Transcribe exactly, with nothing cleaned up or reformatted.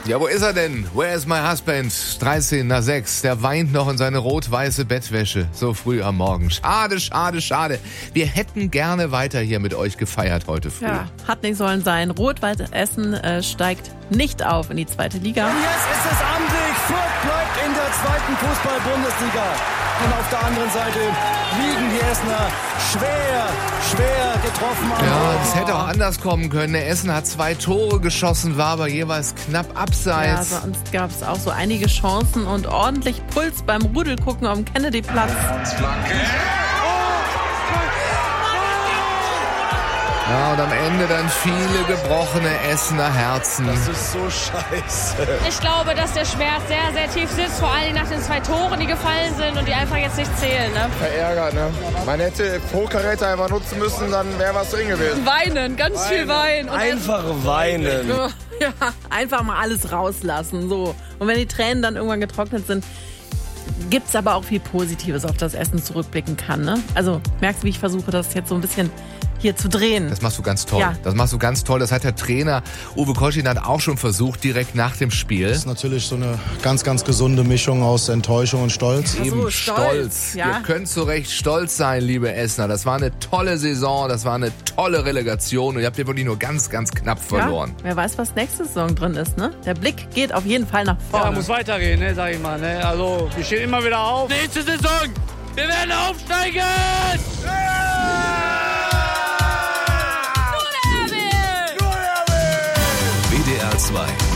Ja, wo ist er denn? Where is my husband? dreizehn nach sechs. Der weint noch in seine rot-weiße Bettwäsche. So früh am Morgen. Schade, schade, schade. Wir hätten gerne weiter hier mit euch gefeiert heute früh. Ja, hat nicht sollen sein. Rot-Weiß Essen äh, steigt nicht auf in die zweite Liga. Und jetzt ist es amtlich. Fürth bleibt in der zweiten Fußball-Bundesliga. Und auf der anderen Seite liegen die Essener schwer, schwer getroffen. Ja, das hätte auch anders kommen können. Der Essen hat zwei Tore geschossen, war aber jeweils knapp Ja, abseits. sonst gab es auch so einige Chancen und ordentlich Puls beim Rudelgucken am Kennedy-Platz. Ja, und am Ende dann viele gebrochene Essener Herzen. Das ist so scheiße. Ich glaube, dass der Schmerz sehr, sehr tief sitzt, vor allem nach den zwei Toren, die gefallen sind und die einfach jetzt nicht zählen. Ne? Verärgert, ne? Man hätte Hochkaräter einfach nutzen müssen, dann wäre was drin gewesen. Weinen, ganz weinen. viel weinen. Und Einfach weinen. Ja, einfach mal alles rauslassen. So. Und wenn die Tränen dann irgendwann getrocknet sind, gibt es aber auch viel Positives, auf das Essen zurückblicken kann. Ne? Also merkst du, wie ich versuche, das jetzt so ein bisschen hier zu drehen. Das machst du ganz toll. Ja. Das machst du ganz toll. Das hat der Trainer Uwe Koschinat auch schon versucht, direkt nach dem Spiel. Das ist natürlich so eine ganz, ganz gesunde Mischung aus Enttäuschung und Stolz. Ach so, Eben stolz, stolz. ja. Ihr könnt zu Recht stolz sein, liebe Essener. Das war eine tolle Saison, das war eine tolle Relegation und ihr habt ihr wirklich nur ganz, ganz knapp verloren. Ja, wer weiß, was nächste Saison drin ist. Ne? Der Blick geht auf jeden Fall nach vorne. Ja, muss weitergehen, ne, sag ich mal. Ne? Also, wir stehen immer wieder auf. Nächste Saison, wir werden aufsteigen! W D R zwei